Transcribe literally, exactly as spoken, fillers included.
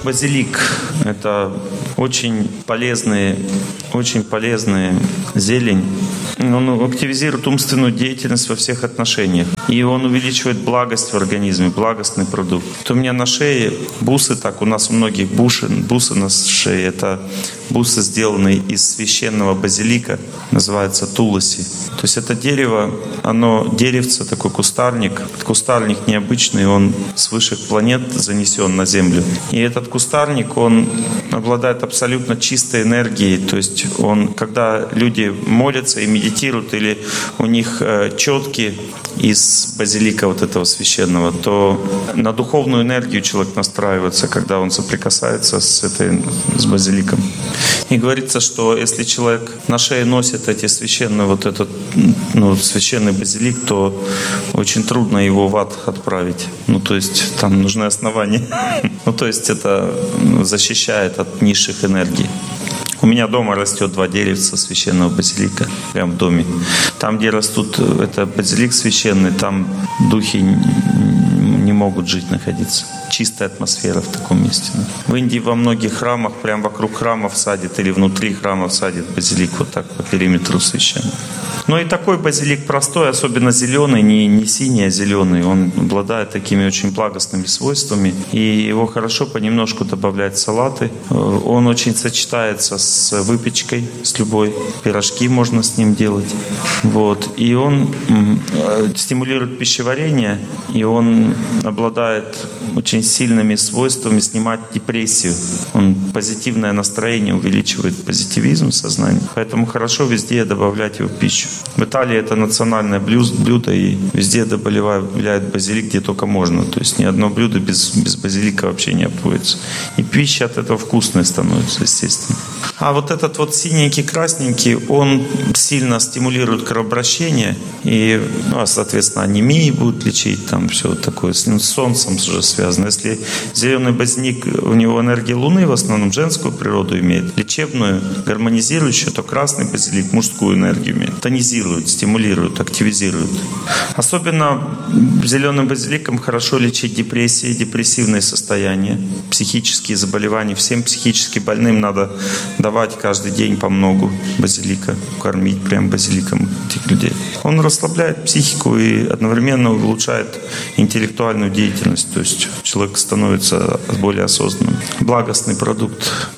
базилик – это очень полезные, очень полезная зелень. Он активизирует умственную деятельность во всех отношениях. И он увеличивает благость в организме, благостный продукт. Вот у меня на шее бусы, так у нас у многих буши, бусы на шее. Это бусы, сделанные из священного базилика, называется туласи. То есть это дерево, оно деревце, такой кустарник. Кустарник необычный, он с высших планет занесен на Землю. И этот кустарник, он обладает абсолютно чистой энергией. То есть он, когда люди молятся и медитируют, или у них э, четки из базилика вот этого священного, то на духовную энергию человек настраивается, когда он соприкасается с, этой, с базиликом. И говорится, что если человек на шее носит эти священные, вот этот ну, священный базилик, то очень трудно его в ад отправить. Ну, то есть там нужны основания. Ну, то есть это защищает от низших энергий. У меня дома растет два деревца священного базилика, прямо в доме. Там, где растут, это базилик священный, там духи не могут жить, находиться. Чистая атмосфера в таком месте. В Индии во многих храмах, прямо вокруг храмов садят или внутри храмов садят базилик вот так по периметру священного. Но и такой базилик простой, особенно зеленый, не, не синий, а зеленый, он обладает такими очень благостными свойствами. И его хорошо понемножку добавлять в салаты. Он очень сочетается с выпечкой, с любой. Пирожки можно с ним делать. Вот. И он стимулирует пищеварение, и он обладает очень сильными свойствами снимать депрессию. Он позитивное настроение увеличивает, позитивизм сознания. Поэтому хорошо везде добавлять его в пищу. В Италии это национальное блюдо, и везде добавляют базилик, где только можно. То есть ни одно блюдо без, без базилика вообще не обходится. И пища от этого вкусная становится, естественно. А вот этот вот синенький, красненький, он сильно стимулирует кровообращение, и, ну, соответственно, анемии будет лечить, там все такое, с солнцем уже связано. Если зеленый базилик, у него энергия Луны, в основном женскую природу имеет, лечебную, гармонизирующую, то красный базилик мужскую энергию имеет. Тонизирует, стимулирует, активизирует. Особенно зеленым базиликом хорошо лечить депрессии, депрессивные состояния, психические заболевания. Всем психически больным надо давать каждый день по многу базилика, кормить прям базиликом этих людей. Он расслабляет психику и одновременно улучшает интеллектуальную деятельность. То есть человек становится более осознанным. Благостный продукт.